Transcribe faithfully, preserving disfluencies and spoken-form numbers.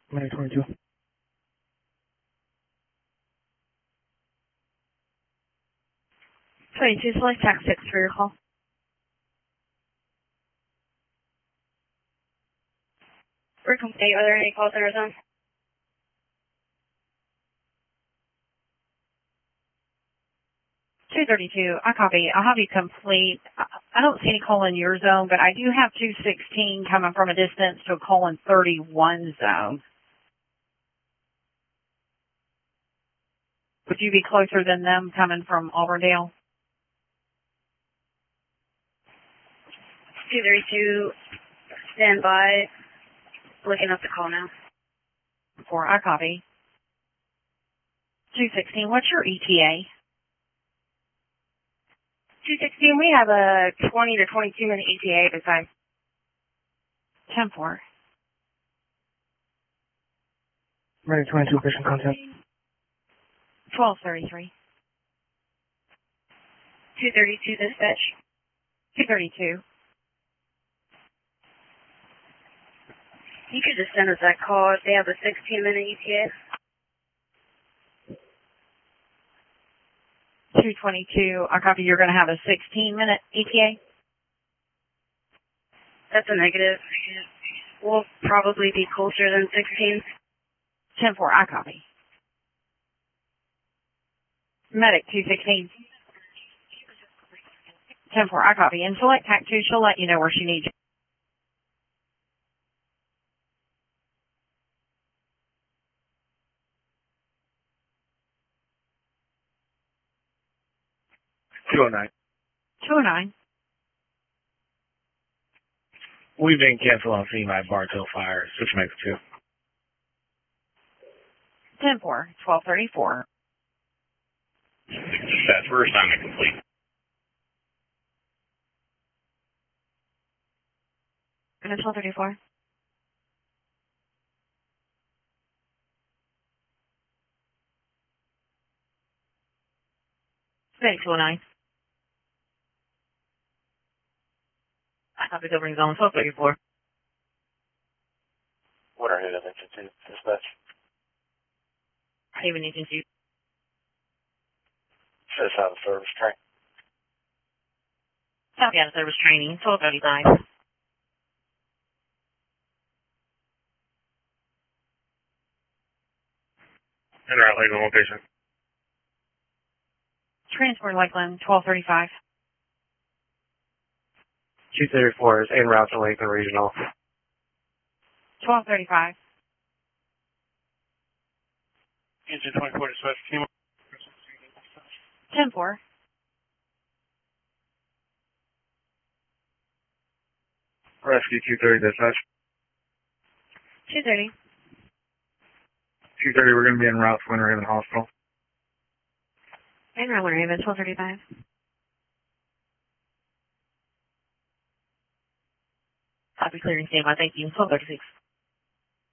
Medic twenty-two. twenty-two, select tax six for your call. Brooklyn State, are there any call centers on? two thirty-two, I copy. I'll have you complete. I I don't see any call in your zone, but I do have two sixteen coming from a distance to a call in thirty-one zone. Would you be closer than them coming from Auburndale? two thirty-two, stand by. Looking up the call now. Four, I copy. two sixteen, what's your E T A? two sixteen, we have a twenty to twenty-two minute E T A at the time. ten four. Medic twenty-two, patient contact. twelve thirty-three. two thirty-two, dispatch. two thirty-two. You could just send us that call if they have a sixteen minute E T A. two twenty-two, I copy. You're going to have a sixteen minute E T A? That's a negative. We'll probably be closer than sixteen. ten four, I copy. Medic two sixteen. ten four, I copy. And select T A C two, she'll let you know where she needs you. two oh nine. two oh nine. We've been canceled on scene by Bartow Fire, six makes two. ten four, twelve thirty-four. That's first time complete. And twelve thirty-four. Medic two oh nine. I copy covering zone twelve thirty-four. What are you attention to, dispatch? Haven Agency. Says how the service train. South Gatto Service Training, twelve thirty-five. En route, Lakeland location. Transport Lakeland, twelve thirty-five. two thirty-four is en route to Lakeland Regional. twelve thirty-five. Engine twenty-four dispatch team. ten four. Rescue two thirty dispatch. two thirty. two thirty, we're going to be en route to Winter Haven Hospital. And Winter Haven, twelve thirty-five. Copy clearing standby, thank you. twelve thirty-six.